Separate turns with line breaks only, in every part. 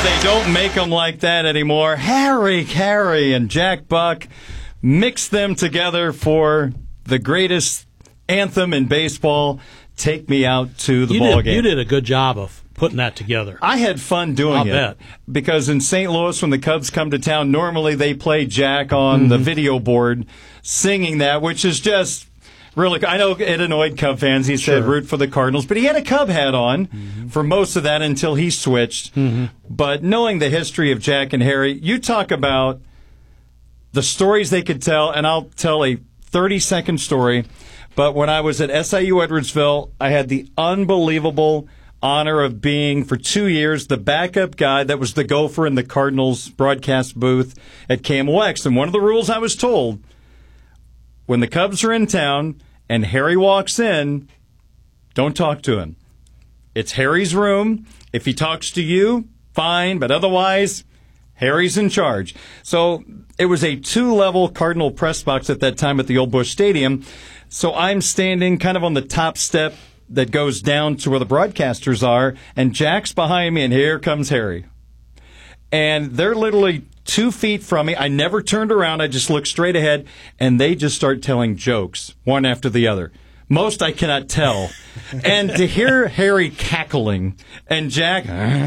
They don't make them like that anymore. Harry Caray and Jack Buck mixed them together for the greatest anthem in baseball, Take Me Out to the Ball Game.
You did a good job of putting that together.
I had fun doing it. Because in St. Louis, when the Cubs come to town, normally they play Jack on the video board singing that, which is just really, I know it annoyed Cub fans. He said root for the Cardinals, but he had a Cub hat on for most of that until he switched. But knowing the history of Jack and Harry, you talk about the stories they could tell, and I'll tell a 30-second story. But when I was at SIU Edwardsville, I had the unbelievable honor of being, for 2 years, the backup guy that was the gopher in the Cardinals broadcast booth at KMOX. And one of the rules I was told, when the Cubs are in town and Harry walks in, don't talk to him. It's Harry's room. If he talks to you, fine, but otherwise, Harry's in charge. So it was a 2-level Cardinal press box at that time at the old Busch Stadium. So I'm standing kind of on the top step that goes down to where the broadcasters are, and Jack's behind me, and here comes Harry. And they're literally 2 feet from me. I never turned around. I just looked straight ahead, and they just start telling jokes, one after the other. Most I cannot tell. And to hear Harry cackling and Jack,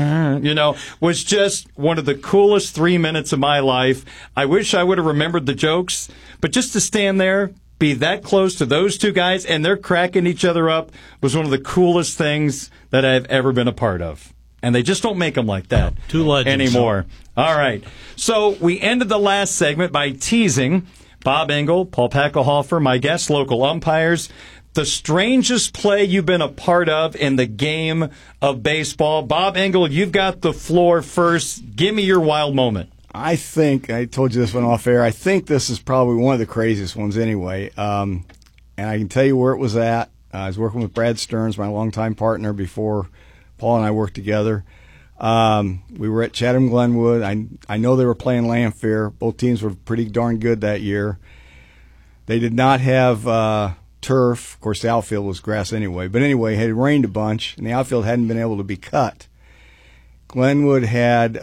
was just one of the coolest 3 minutes of my life. I wish I would have remembered the jokes, but just to stand there, be that close to those two guys, and they're cracking each other up, was one of the coolest things that I've ever been a part of. And they just don't make them like that anymore. All right. So we ended the last segment by teasing Bob Engel, Paul Packelhofer, my guests, local umpires, the strangest play you've been a part of in the game of baseball. Bob Engel, you've got the floor first. Give me your wild moment.
I think, I told you this one off air, I think this is probably one of the craziest ones anyway. And I can tell you where it was at. I was working with Brad Stearns, my longtime partner, before Paul and I worked together. We were at Chatham Glenwood. I know they were playing Lanphier. Both teams were pretty darn good that year. They did not have turf. Of course, the outfield was grass anyway. But anyway, it had rained a bunch, and the outfield hadn't been able to be cut. Glenwood had...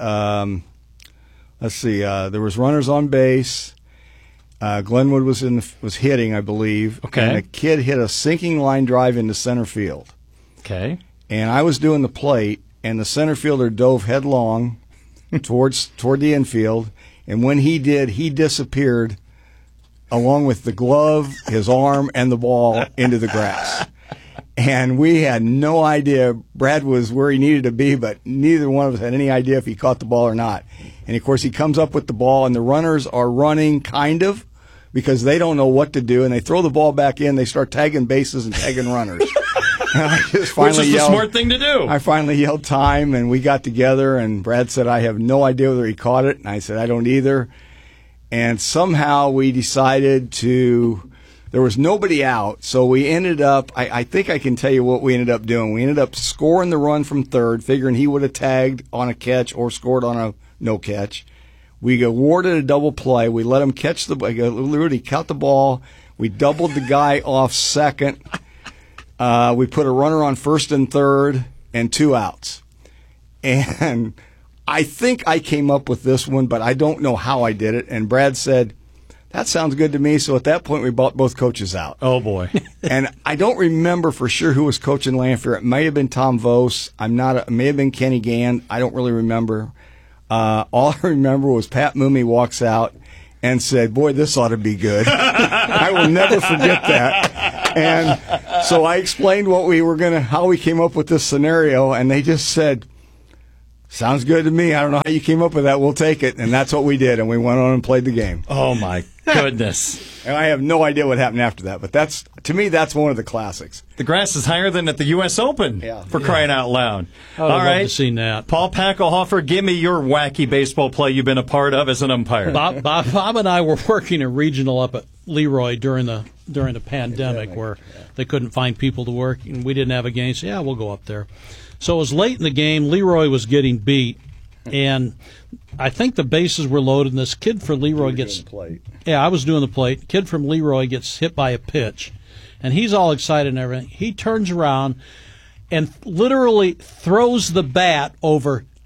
there was runners on base. Glenwood was hitting, I believe.
Okay.
And a kid hit a sinking line drive into center field.
Okay.
And I was doing the plate, and the center fielder dove headlong toward the infield. And when he did, he disappeared along with the glove, his arm, and the ball into the grass. And we had no idea. Brad was where he needed to be, but neither one of us had any idea if he caught the ball or not. And, of course, he comes up with the ball, and the runners are running kind of because they don't know what to do, and they throw the ball back in. They start tagging bases and tagging runners. And I just finally
Which is the smart thing to do.
I finally yelled time, and we got together, and Brad said, I have no idea whether he caught it. And I said, I don't either. And somehow we decided to... There was nobody out, so we ended up, I think I can tell you what we ended up doing. We ended up scoring the run from third, figuring he would have tagged on a catch or scored on a no catch. We awarded a double play. We let him catch the ball. Literally caught the ball. We doubled the guy off second. We put a runner on first and third and 2 outs. And I think I came up with this one, but I don't know how I did it. And Brad said, that sounds good to me. So at that point, we bought both coaches out.
Oh, boy.
And I don't remember for sure who was coaching Lanphier. It may have been Tom Vos. It may have been Kenny Gand. I don't really remember. All I remember was Pat Mooney walks out and said, boy, this ought to be good. I will never forget that. And so I explained how we came up with this scenario, and they just said, sounds good to me. I don't know how you came up with that. We'll take it. And that's what we did. And we went on and played the game.
Oh, my goodness.
And I have no idea what happened after that. But to me, that's one of the classics.
The grass is higher than at the U.S. Open, for crying out loud.
I would love to see that.
Paul Packelhofer, give me your wacky baseball play you've been a part of as an umpire.
Bob and I were working a regional up at Leroy during the pandemic where they couldn't find people to work, and we didn't have a game. So, we'll go up there. So it was late in the game. Leroy was getting beat, and I think the bases were loaded, and this kid from Leroy gets... I was doing the plate. Kid from Leroy gets hit by a pitch, and he's all excited and everything. He turns around and literally throws the bat over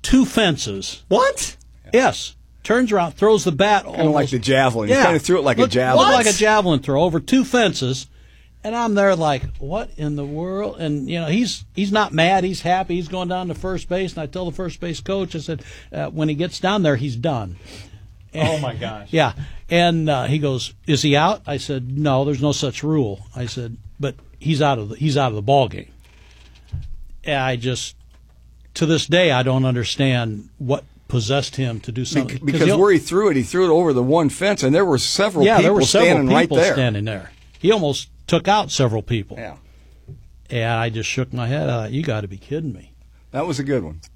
2 fences.
What?
Yes. Turns around, throws the bat
Kind of like the javelin.
Yeah.
He kind of threw it like a javelin.
Looked like a javelin throw over 2 fences. And I'm there like, what in the world? And, he's not mad. He's happy. He's going down to first base. And I tell the first base coach, I said, when he gets down there, he's done. And,
oh, my gosh.
Yeah. And he goes, is he out? I said, no, there's no such rule. I said, but he's out of the ball game. And I just, to this day, I don't understand what possessed him to do something.
Because where he threw it over the one fence, and there were several people standing right there.
Standing there. He almost took out several people.
Yeah.
And I just shook my head. You got to be kidding me.
That was a good one.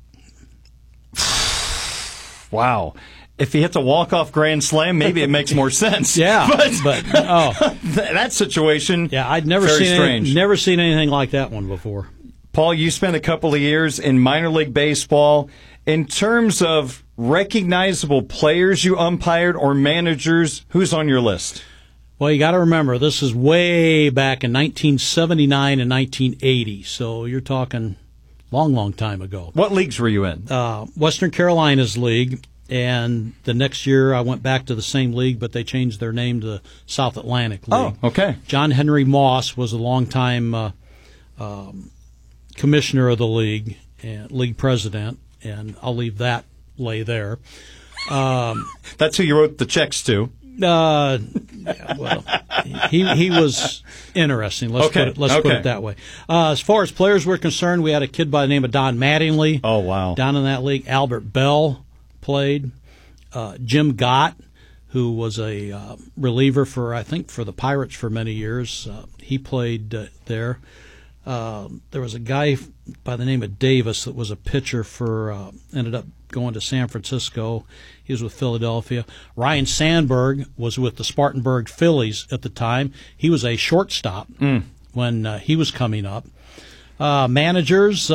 Wow. If he hits a walk-off grand slam, maybe it makes more sense.
Yeah, but
that situation.
Yeah, I'd never seen anything like that one before.
Paul, you spent a couple of years in minor league baseball. In terms of recognizable players you umpired or managers, who's on your list?
Well, you got to remember, this is way back in 1979 and 1980, so you're talking long time ago.
What leagues were you in?
Western Carolinas League, and the next year I went back to the same league, but they changed their name to the South Atlantic League.
Oh, okay.
John Henry Moss was a longtime commissioner of the league and league president, and I'll leave that lay there.
That's who you wrote the checks to.
Yeah, well, he was interesting. Let's put it that way. As far as players were concerned, we had a kid by the name of Don Mattingly.
Oh, wow.
Down in that league. Albert Bell played. Jim Gott, who was a reliever for the Pirates for many years. He played there. There was a guy by the name of Davis that was a pitcher for ended up going to San Francisco. He was with Philadelphia. Ryan Sandberg was with the Spartanburg Phillies at the time. He was a shortstop when he was coming up. Managers,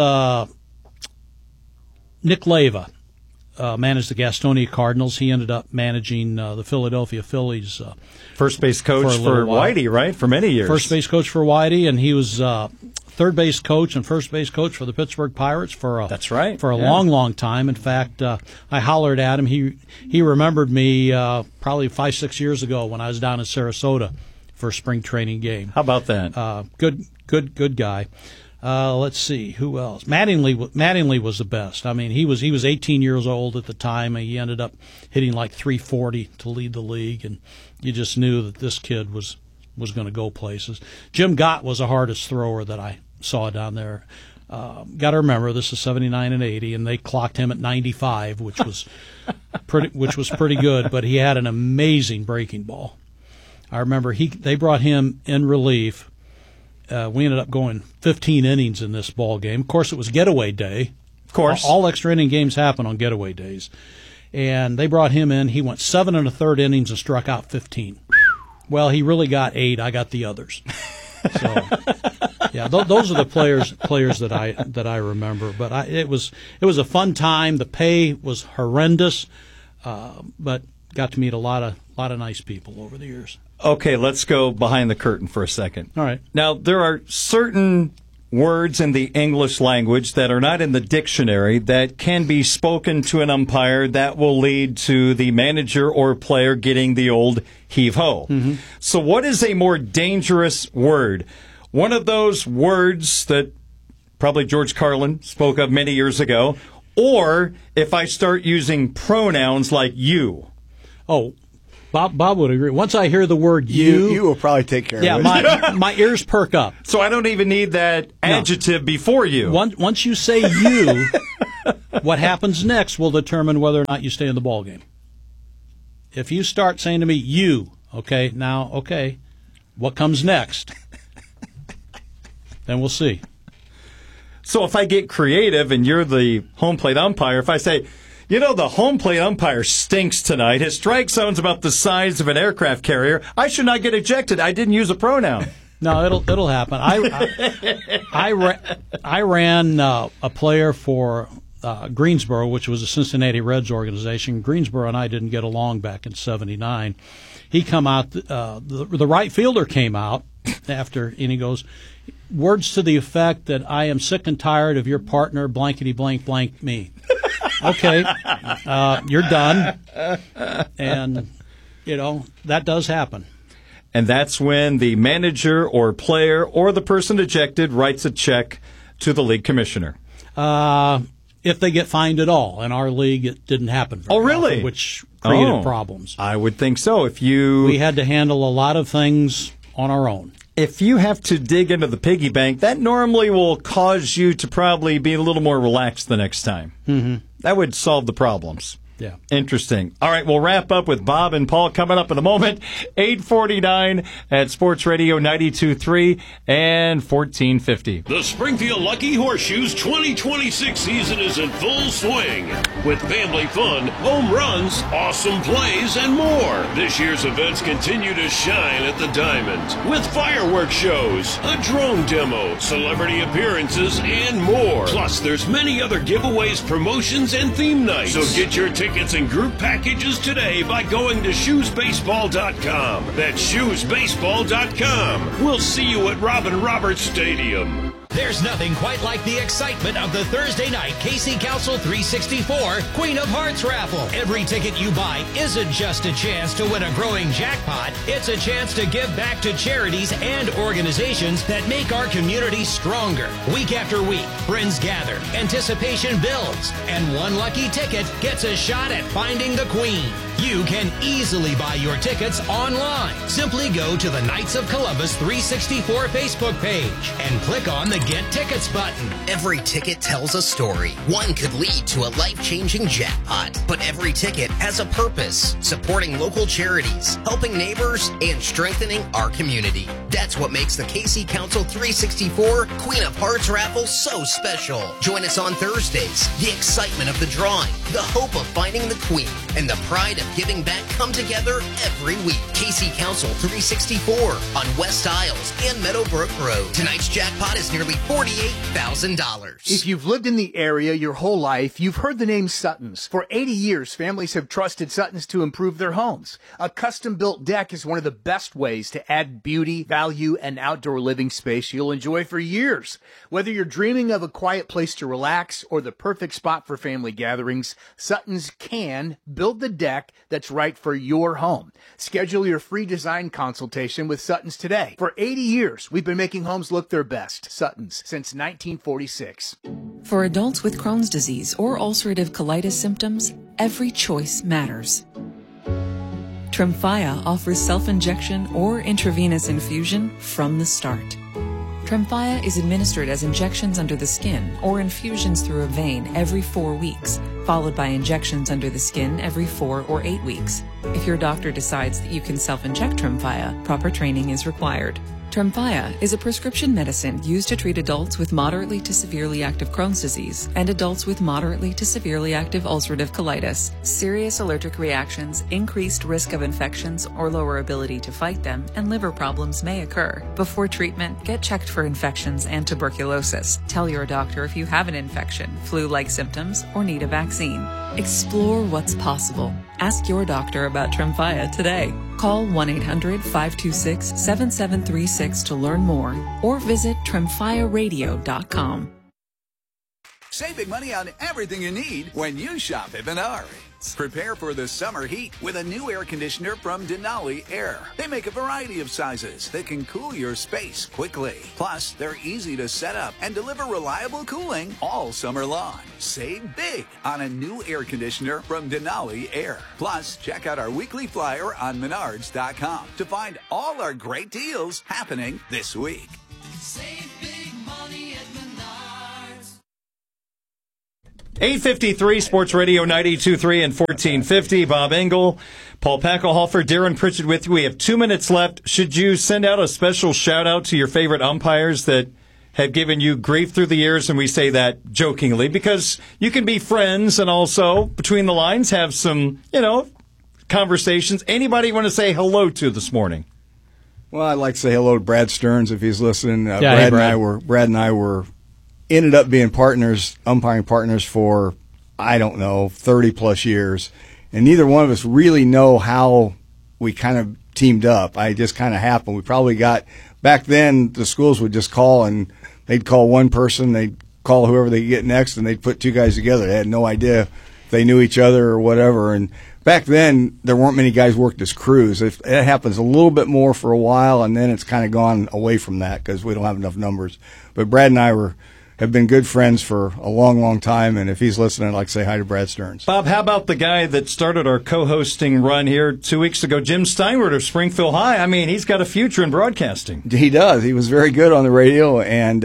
Nick Leyva managed the Gastonia Cardinals. He ended up managing the Philadelphia Phillies.
First base coach for Whitey, right? For many years.
First base coach for Whitey, and he was third base coach and first base coach for the Pittsburgh Pirates for a long time. In fact, I hollered at him. He remembered me probably 5-6 years ago when I was down in Sarasota for a spring training game.
How about that?
Good guy. Let's see, who else? Mattingly was the best. I mean, he was 18 years old at the time. He ended up hitting like 340 to lead the league, and you just knew that this kid was going to go places. Jim Gott was the hardest thrower that I saw down there. Got to remember, this is 79 and 80, and they clocked him at 95, which was pretty good. But he had an amazing breaking ball. I remember they brought him in relief. We ended up going 15 innings in this ball game. Of course, it was getaway day.
Of course,
all extra inning games happen on getaway days, and they brought him in. He went 7 1/3 innings and struck out 15. Well, he really got 8. I got the others. So, yeah, those are the players that I remember. But it was a fun time. The pay was horrendous, but got to meet a lot of nice people over the years.
Okay, let's go behind the curtain for a second.
All right.
Now, there are certain words in the English language that are not in the dictionary that can be spoken to an umpire that will lead to the manager or player getting the old heave-ho. Mm-hmm. So what is a more dangerous word? One of those words that probably George Carlin spoke of many years ago, or if I start using pronouns like you.
Oh, Bob would agree. Once I hear the word
you will probably take care of it.
Yeah, my ears perk up.
So I don't even need that adjective before you.
Once you say you, what happens next will determine whether or not you stay in the ball game. If you start saying to me, you, okay, what comes next? Then we'll see.
So if I get creative and you're the home plate umpire, if I say, the home plate umpire stinks tonight. His strike zone's about the size of an aircraft carrier. I should not get ejected. I didn't use a pronoun.
No, it'll happen. I ran a player for Greensboro, which was a Cincinnati Reds organization. Greensboro and I didn't get along back in '79. He come out. The right fielder came out after, and he goes, words to the effect that I am sick and tired of your partner blankety blank blank me. okay, you're done. And, that does happen.
And that's when the manager or player or the person ejected writes a check to the league commissioner.
If they get fined at all. In our league, it didn't happen very
really?
often, which created problems.
I would think so. We
had to handle a lot of things on our own.
If you have to dig into the piggy bank, that normally will cause you to probably be a little more relaxed the next time.
Mm-hmm.
That would solve the problems.
Yeah.
Interesting. All right, we'll wrap up with Bob and Paul coming up in a moment. 8:49 at Sports Radio 92.3 and 1450.
The Springfield Lucky Horseshoes 2026 season is in full swing with family fun, home runs, awesome plays, and more. This year's events continue to shine at the Diamond with fireworks shows, a drone demo, celebrity appearances, and more. Plus, there's many other giveaways, promotions, and theme nights. So get your tickets and group packages today by going to shoesbaseball.com. That's shoesbaseball.com. We'll see you at Robin Roberts Stadium.
There's nothing quite like the excitement of the Thursday night KC Council 364 Queen of Hearts raffle. Every ticket you buy isn't just a chance to win a growing jackpot. It's a chance to give back to charities and organizations that make our community stronger. Week after week, friends gather, anticipation builds, and one lucky ticket gets a shot at finding the Queen. You can easily buy your tickets online. Simply go to the Knights of Columbus 364 Facebook page and click on the Get Tickets button.
Every ticket tells a story. One could lead to a life-changing jackpot, but every ticket has a purpose: supporting local charities, helping neighbors, and strengthening our community. That's what makes the KC Council 364 Queen of Hearts raffle so special. Join us on Thursdays. The excitement of the drawing, the hope of finding the Queen, and the pride of giving back come together every week. KC Council 364 on West Isles and Meadowbrook Road. Tonight's jackpot is nearly $48,000.
If you've lived in the area your whole life, you've heard the name Sutton's. For 80 years, families have trusted Sutton's to improve their homes. A custom-built deck is one of the best ways to add beauty, value, and outdoor living space you'll enjoy for years. Whether you're dreaming of a quiet place to relax or the perfect spot for family gatherings, Sutton's can build the deck that's right for your home. Schedule your free design consultation with Sutton's today. For 80 years, we've been making homes look their best. Sutton's, since 1946.
For adults with Crohn's disease or ulcerative colitis symptoms, every choice matters. Tremfya offers self-injection or intravenous infusion from the start. Tremfya is administered as injections under the skin or infusions through a vein every 4 weeks, followed by injections under the skin every 4 or 8 weeks. If your doctor decides that you can self-inject Tremfya, proper training is required. Tremfya is a prescription medicine used to treat adults with moderately to severely active Crohn's disease and adults with moderately to severely active ulcerative colitis. Serious allergic reactions, increased risk of infections or lower ability to fight them, and liver problems may occur. Before treatment, get checked for infections and tuberculosis. Tell your doctor if you have an infection, flu-like symptoms, or need a vaccine. Explore what's possible. Ask your doctor about Tremfya today. Call 1-800-526-7736 to learn more or visit tremfyaradio.com.
Save big money on everything you need when you shop at Menards. Prepare for the summer heat with a new air conditioner from Denali Air. They make a variety of sizes that can cool your space quickly. Plus, they're easy to set up and deliver reliable cooling all summer long. Save big on a new air conditioner from Denali Air. Plus, check out our weekly flyer on Menards.com to find all our great deals happening this week.
Save big money at Menards.
853 Sports Radio 92.3 and 1450. Bob Engel, Paul Packelhofer, Darren Pritchett with you. We have 2 minutes left. Should you send out a special shout out to your favorite umpires that have given you grief through the years? And we say that jokingly because you can be friends and also between the lines have some, conversations. Anybody you want to say hello to this morning?
Well, I'd like to say hello to Brad Stearns if he's listening.
Brad
and I were ended up being umpiring partners for, 30 plus years. And neither one of us really know how we kind of teamed up. I just kind of happened. We probably back then the schools would just call and they'd call one person, they'd call whoever they get next, and they'd put two guys together. They had no idea if they knew each other or whatever. And back then, there weren't many guys worked as crews. It happens a little bit more for a while, and then it's kind of gone away from that because we don't have enough numbers. But Brad and I have been good friends for a long, long time, and if he's listening, I'd like to say hi to Brad Stearns.
Bob, how about the guy that started our co-hosting run here 2 weeks ago, Jim Steinwert of Springfield High? I mean, he's got a future in broadcasting.
He does. He was very good on the radio, and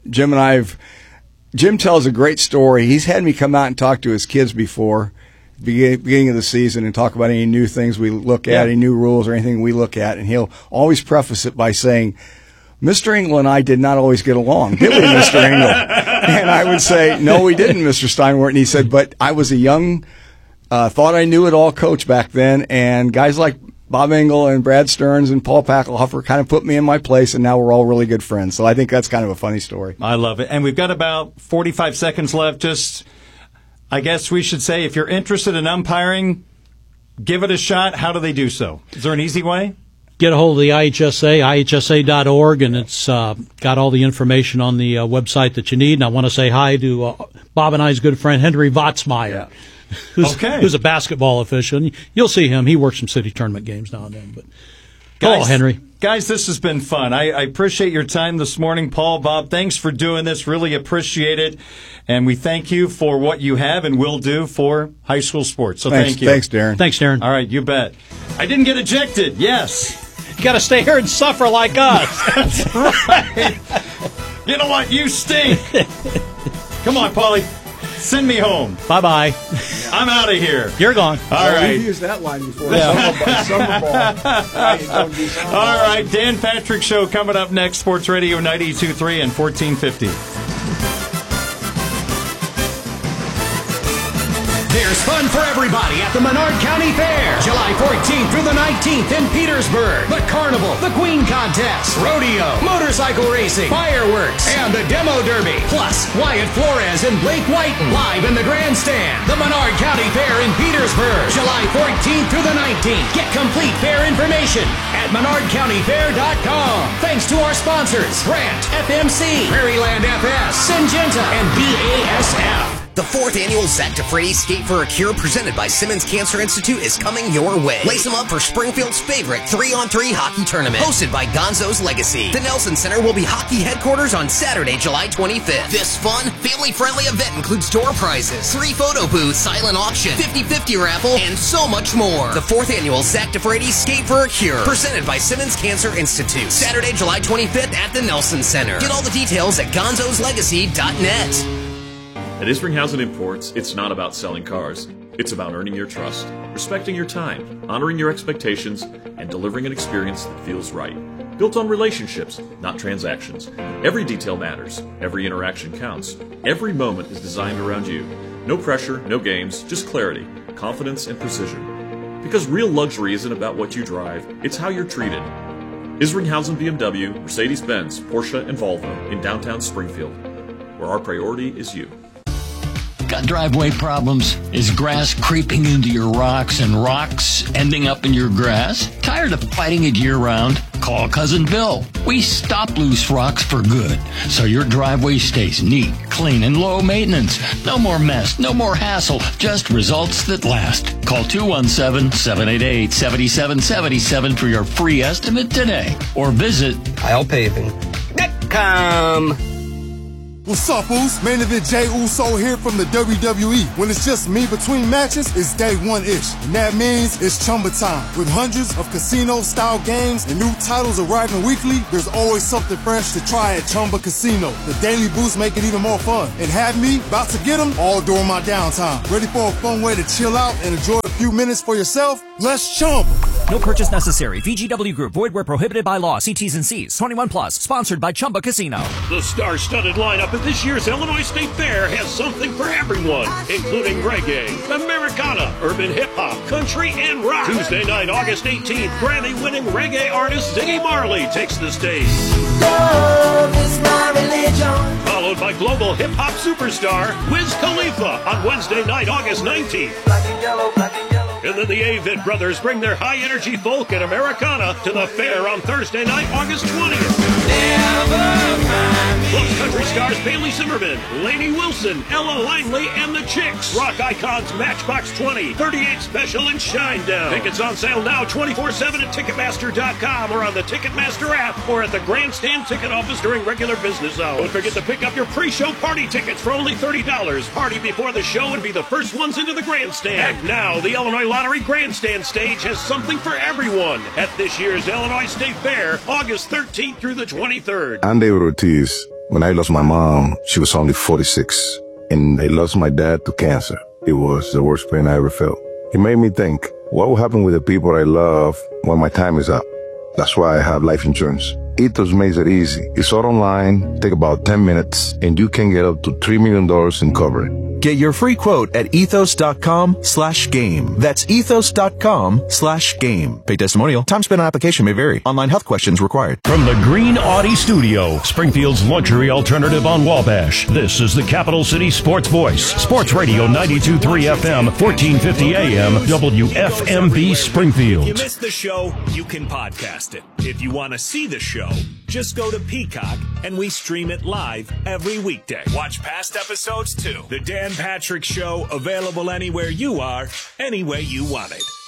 Jim tells a great story. He's had me come out and talk to his kids before, beginning of the season, and talk about any new things we look at, any new rules or anything we look at, and he'll always preface it by saying, Mr. Engel and I did not always get along, did we, Mr. Engel? And I would say, no, we didn't, Mr. Steinwert. And he said, but I was a young, thought I knew it all coach back then, and guys like Bob Engel and Brad Stearns and Paul Packelhofer kind of put me in my place, and now we're all really good friends. So I think that's kind of a funny story.
I love it. And we've got about 45 seconds left. Just, I guess we should say, if you're interested in umpiring, give it a shot. How do they do so? Is there an easy way?
Get a hold of the IHSA, ihsa.org, and it's got all the information on the website that you need. And I want to say hi to Bob and I's good friend, Henry Votsmeyer, who's a basketball official. And you'll see him. He works some city tournament games now and then. But
guys,
Henry.
Guys, this has been fun. I appreciate your time this morning. Paul, Bob, thanks for doing this. Really appreciate it. And we thank you for what you have and will do for high school sports. So thank you.
Thanks, Darren.
Thanks, Darren.
All right, you bet. I didn't get ejected. Yes.
You got to stay here and suffer like us.
That's right. You know what? You stink. Come on, Paulie. Send me home.
Bye-bye.
I'm out of here.
You're gone.
All right. We've used that line before. Summer ball.
All right. Dan Patrick Show coming up next. Sports Radio 92.3 and 1450.
There's fun for everybody at the Menard County Fair, July 14th through the 19th in Petersburg. The Carnival, the Queen Contest, Rodeo, motorcycle racing, fireworks, and the Demo Derby. Plus, Wyatt Flores and Blake Whiten live in the grandstand. The Menard County Fair in Petersburg, July 14th through the 19th. Get complete fair information at MenardCountyFair.com. Thanks to our sponsors, Grant, FMC, Prairieland FS, Syngenta, and BASF.
The 4th annual Zach DeFrady Skate for a Cure presented by Simmons Cancer Institute is coming your way. Lace them up for Springfield's favorite 3-on-3 hockey tournament, hosted by Gonzo's Legacy. The Nelson Center will be hockey headquarters on Saturday, July 25th. This fun, family-friendly event includes door prizes, 3 photo booths, silent auction, 50-50 raffle, and so much more. The 4th annual Zach DeFrady Skate for a Cure, presented by Simmons Cancer Institute. Saturday, July 25th at the Nelson Center. Get all the details at gonzoslegacy.net.
At Isringhausen Imports, it's not about selling cars. It's about earning your trust, respecting your time, honoring your expectations, and delivering an experience that feels right. Built on relationships, not transactions. Every detail matters. Every interaction counts. Every moment is designed around you. No pressure, no games, just clarity, confidence, and precision. Because real luxury isn't about what you drive, it's how you're treated. Isringhausen BMW, Mercedes-Benz, Porsche, and Volvo in downtown Springfield, where our priority is you.
Got driveway problems? Is grass creeping into your rocks and rocks ending up in your grass? Tired of fighting it year-round? Call Cousin Bill. We stop loose rocks for good, so your driveway stays neat, clean, and low maintenance. No more mess, no more hassle, just results that last. Call 217-788-7777 for your free estimate today, or visit
I'llPaving.com.
What's up, Oos? Main event Jay Uso here from the WWE. When it's just me between matches, it's day one-ish. And that means it's Chumba time. With hundreds of casino-style games and new titles arriving weekly, there's always something fresh to try at Chumba Casino. The daily boosts make it even more fun. And have me about to get them all during my downtime. Ready for a fun way to chill out and enjoy a few minutes for yourself? Let's Chumba!
No purchase necessary. VGW Group. Void where prohibited by law. See T's and C's. 21 plus. Sponsored by Chumba Casino.
The star-studded lineup at this year's Illinois State Fair has something for everyone, including reggae, Americana, urban hip-hop, country, and rock. Tuesday night, August 18th, Grammy-winning reggae artist Ziggy Marley takes the stage.
Love is my religion.
Followed by global hip-hop superstar Wiz Khalifa on Wednesday night, August 19th.
Black and yellow, black and yellow.
And then the Avett Brothers bring their high-energy folk and Americana to the fair on Thursday night, August 20th.
Never mind me.
Plus country stars Bailey Zimmerman, Lainey Wilson, Ella Langley, and the Chicks. Rock Icons Matchbox 20, 38 Special, and Shinedown. Tickets on sale now 24/7 at Ticketmaster.com or on the Ticketmaster app or at the Grandstand ticket office during regular business hours. Don't forget to pick up your pre-show party tickets for only $30. Party before the show and be the first ones into the Grandstand. And now, the Illinois Lottery Grandstand stage has something for everyone at this year's Illinois State Fair, August 13th through the 23rd.
I'm David Ortiz. When I lost my mom, she was only 46, and I lost my dad to cancer. It was the worst pain I ever felt. It made me think, what will happen with the people I love when my time is up? That's why I have life insurance. Ethos makes it easy. It's all online, take about 10 minutes, and you can get up to $3 million in coverage.
Get your free quote at ethos.com/game. That's ethos.com/game. Pay testimonial. Time spent on application may vary. Online health questions required.
From the Green Audi Studio, Springfield's luxury alternative on Wabash, this is the Capital City Sports Voice. Sports Radio 92.3 FM, 1450 AM, WFMB Springfield.
If you missed the show, you can podcast it. If you want to see the show, just go to Peacock and we stream it live every weekday. Watch past episodes too. The Dan Patrick Show, available anywhere you are, any way you want it.